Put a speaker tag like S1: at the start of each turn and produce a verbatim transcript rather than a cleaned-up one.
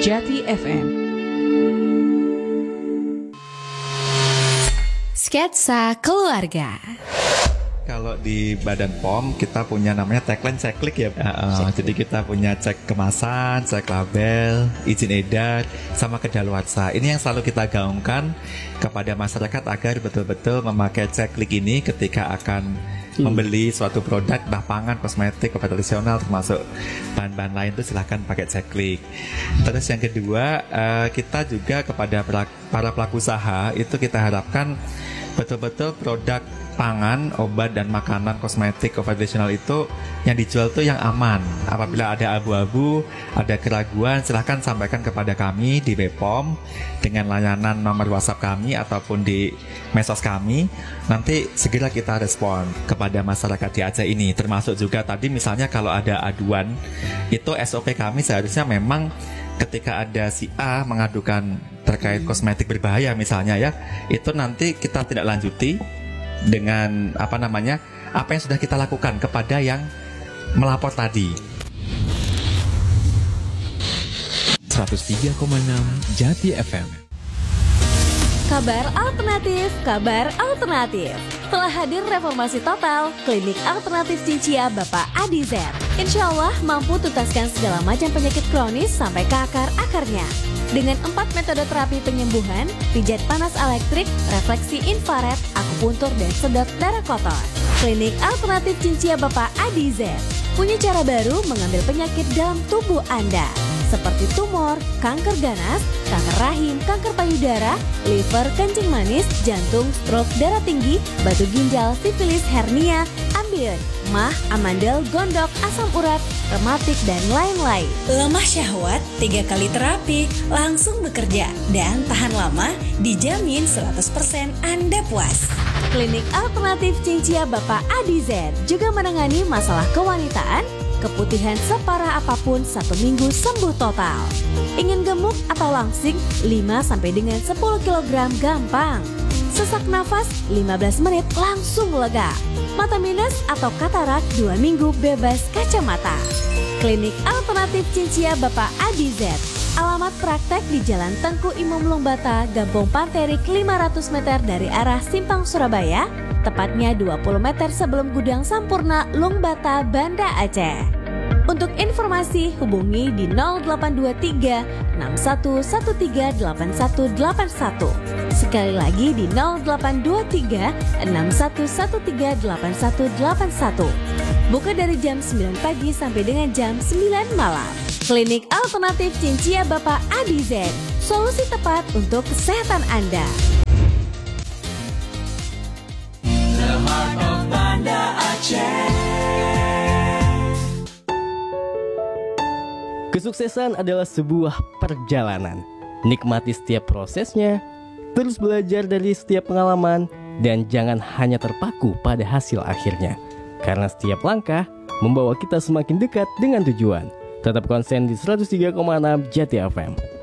S1: Jati F M. Sketsa Keluarga.
S2: Kalau di Badan P O M kita punya namanya tagline cek klik ya. Uh, jadi kita punya cek kemasan, cek label, izin edar, sama kedaluarsa. Ini yang selalu kita gaungkan kepada masyarakat agar betul-betul memakai cek klik ini ketika akan Hmm. membeli suatu produk, bah pangan, kosmetik, obat tradisional, termasuk bahan-bahan lain itu silahkan pakai cek klik. Terus yang kedua, uh, kita juga kepada para pelaku usaha itu kita harapkan betul-betul produk pangan, obat dan makanan, kosmetik, obat tradisional itu yang dijual tuh yang aman. Apabila ada abu-abu, ada keraguan, silahkan sampaikan kepada kami di B P O M dengan layanan nomor WhatsApp kami ataupun di medsos kami. Nanti segera kita respon kepada masyarakat di Aceh ini. Termasuk juga tadi misalnya kalau ada aduan, itu S O P kami seharusnya memang ketika ada si A mengadukan terkait kosmetik berbahaya misalnya ya, itu nanti kita tidak lanjuti dengan apa namanya apa yang sudah kita lakukan kepada yang melapor tadi.
S3: seratus tiga koma enam Jati F M.
S4: Kabar alternatif, kabar alternatif. Telah hadir reformasi total Klinik Alternatif Cincia Bapak Adi Z. Insya Allah mampu tuntaskan segala macam penyakit kronis sampai ke akar-akarnya. Dengan empat metode terapi penyembuhan, pijat panas elektrik, refleksi infrared, akupuntur, dan sedot darah kotor. Klinik Alternatif Cincia Bapak Adi Z punya cara baru mengambil penyakit dalam tubuh Anda, seperti tumor, kanker ganas, kanker rahim, kanker payudara, liver, kencing manis, jantung, stroke, darah tinggi, batu ginjal, sifilis, hernia, ambeien, mah, amandel, gondok, asam urat, rematik, dan lain-lain.
S5: Lemah syahwat, tiga kali terapi, langsung bekerja, dan tahan lama, dijamin seratus persen Anda puas.
S4: Klinik Alternatif Cincia Bapak Adi Z juga menangani masalah kewanitaan, keputihan separah apapun satu minggu sembuh total. Ingin gemuk atau langsing lima sampai dengan sepuluh kilogram gampang. Sesak nafas lima belas menit langsung lega. Mata minus atau katarak dua minggu bebas kacamata. Klinik Alternatif Cincia Bapak Adi Z. Alamat praktek di Jalan Tengku Imam Longbata, Gampong Panterik lima ratus meter dari arah Simpang Surabaya, tepatnya dua puluh meter sebelum Gudang Sampurna, Longbata, Banda Aceh. Untuk informasi hubungi di nol delapan dua tiga enam satu satu tiga delapan satu delapan satu. Sekali lagi di nol delapan dua tiga enam satu satu tiga delapan satu delapan satu. Buka dari jam sembilan pagi sampai dengan jam sembilan malam. Klinik Alternatif Cincia Bapak Adi Z, solusi tepat untuk kesehatan Anda.
S6: The Heart of Banda Aceh.
S7: Kesuksesan adalah sebuah perjalanan. Nikmati setiap prosesnya, terus belajar dari setiap pengalaman, dan jangan hanya terpaku pada hasil akhirnya. Karena setiap langkah membawa kita semakin dekat dengan tujuan. Tetap konsen di seratus tiga koma enam Jati F M.